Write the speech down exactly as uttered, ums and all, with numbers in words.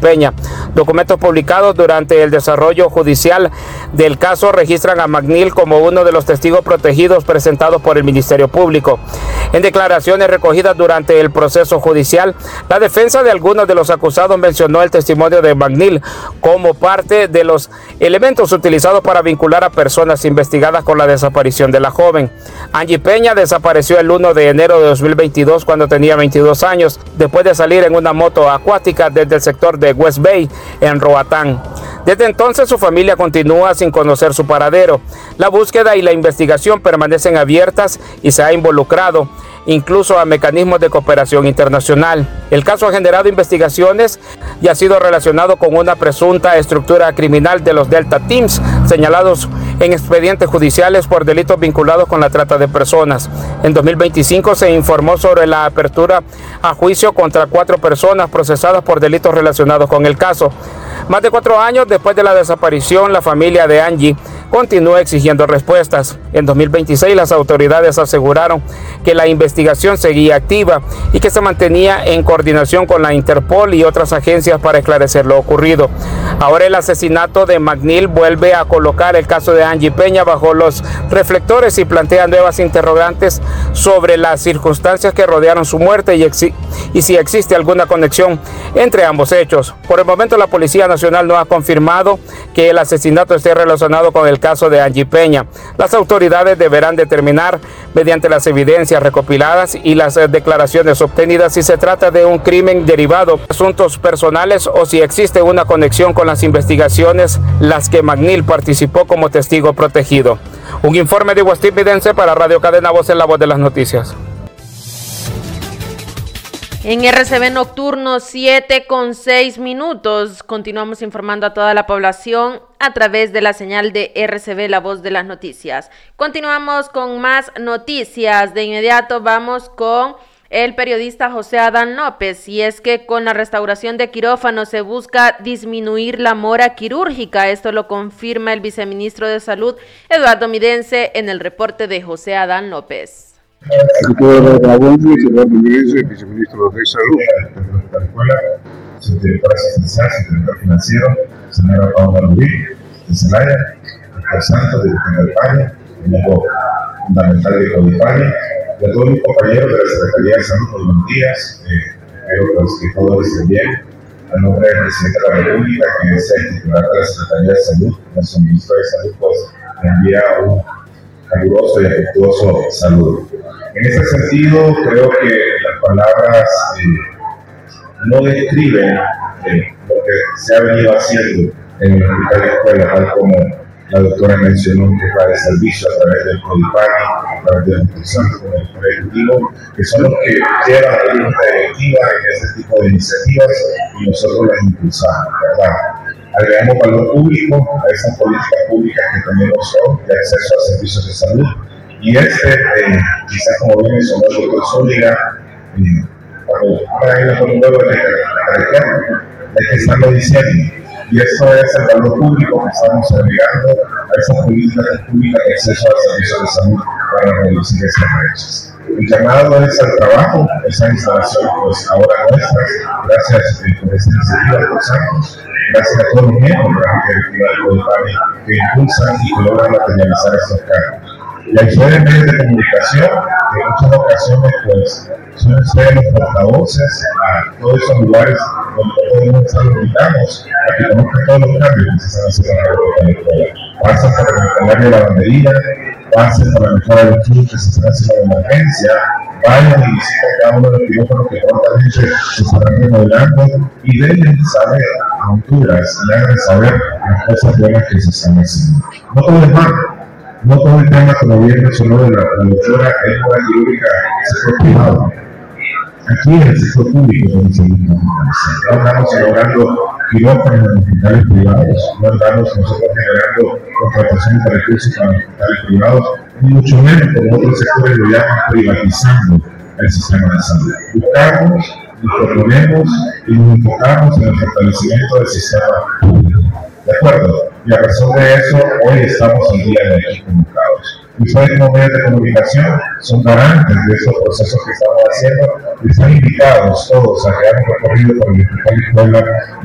Peña. Documentos publicados durante el desarrollo judicial del caso registran a McNeil como uno de los testigos protegidos presentados por el Ministerio Público. En declaraciones recogidas durante el proceso judicial, la defensa de algunos de los acusados mencionó el testimonio de McNeil como parte de los elementos utilizados para vincular a personas investigadas con la desaparición de la joven. Angie Peña desapareció el primero de enero de dos mil veintidós cuando tenía veintidós años, después de salir en una moto acuática desde el sector de West Bay, en Roatán. Desde entonces su familia continúa sin conocer su paradero. La búsqueda y la investigación permanecen abiertas y se ha involucrado incluso a mecanismos de cooperación internacional. El caso ha generado investigaciones y ha sido relacionado con una presunta estructura criminal de los Delta Teams, señalados en expedientes judiciales por delitos vinculados con la trata de personas. En dos mil veinticinco se informó sobre la apertura a juicio contra cuatro personas procesadas por delitos relacionados con el caso. Más de cuatro años después de la desaparición, la familia de Angie continúa exigiendo respuestas. En dos mil veintiséis las autoridades aseguraron que la investigación seguía activa y que se mantenía en coordinación con la Interpol y otras agencias para esclarecer lo ocurrido. Ahora el asesinato de McNeil vuelve a colocar el caso de Angie Peña bajo los reflectores y plantea nuevas interrogantes sobre las circunstancias que rodearon su muerte y, y si existe alguna conexión entre ambos hechos. Por el momento la Policía Nacional no ha confirmado que el asesinato esté relacionado con el caso de Angie Peña. Las autoridades deberán determinar mediante las evidencias recopiladas y las declaraciones obtenidas si se trata de un crimen derivado de asuntos personales o si existe una conexión con las investigaciones las que McNeil participó como testigo protegido. Un informe de Guastipidense para Radio Cadena Voz en la Voz de las Noticias. En R C B Nocturno, siete con seis minutos. Continuamos informando a toda la población a través de la señal de R C B, la Voz de las Noticias. Continuamos con más noticias. De inmediato vamos con el periodista José Adán López, y es que con la restauración de quirófanos se busca disminuir la mora quirúrgica. Esto lo confirma el viceministro de Salud, Eduardo Midense, en el reporte de José Adán López. Eduardo Midense, viceministro de Salud. De la escuela, subdirector asistencial, subdirector financiero, señora Paula Rubí, de Celaya, Oscar Santos, director de España, el equipo fundamental de Codipaña, y a todos mis compañeros de la Secretaría de Salud, por buenos días, eh, espero que todos estén bien. A nombre del presidente de la República, que es el titular de la Secretaría de Salud, nuestro ministro de Salud, pues envía un caluroso y afectuoso saludo. En ese sentido, creo que las palabras eh, no describen eh, lo que se ha venido haciendo en el hospital de escuela, tal como la doctora mencionó, que es la de servicio a través del Codipaña, a través de la nutrición, con el Poder Ejecutivo, que son los que llevan a la Junta Directiva en ese tipo de iniciativas y nosotros las impulsamos, ¿verdad? Agregamos valor público a esas políticas públicas que tenemos hoy de acceso a servicios de salud. Y este, eh, quizás como bien mencionó el doctor Zúñiga, eh, cuando hay una con un nuevo de carretera, hay que estarlo diciendo. Y eso es el valor público que estamos agregando a esas políticas públicas de acceso a servicios de salud para reducir esas brechas. El llamado es al trabajo, esa instalación pues ahora nuestra, gracias eh, por esta iniciativa de los años, gracias a todos los miembros de la directiva del Codipaña que impulsan y que logran materializar estos cambios. Y hay ustedes medios de comunicación que en muchas ocasiones pues son ustedes los portavoces a todos esos lugares donde podemos estar invitados a que conozcan todos los cambios que se están haciendo en la República de Ecuador. Pasen por el calendario de la lavandería, pasen por la mejora de los flujo que se están haciendo de emergencia, vayan y visiten cada uno de los quirófanos que prontamente se estarán remodelando y deben saber a alturas y hagan saber las cosas buenas que se están haciendo. No todo es malo. No todo el tema, como bien mencionó la, la doctora, es una quirúrgica del sector privado. Aquí en el sector público donde seguimos. No andamos elaborando quirófanos en hospitales privados, no andamos nosotros generando contrataciones de recursos para hospitales privados, ni mucho menos como otros sectores lo llaman privatizando el sistema de salud. Buscamos, nos proponemos y nos enfocamos en el fortalecimiento del sistema público. ¿De acuerdo? Y a razón de eso, hoy estamos el día de aquí convocados. Ustedes como medios de comunicación son garantes de esos procesos que estamos haciendo y están invitados todos a que hagan recorrido por el hospital de escuela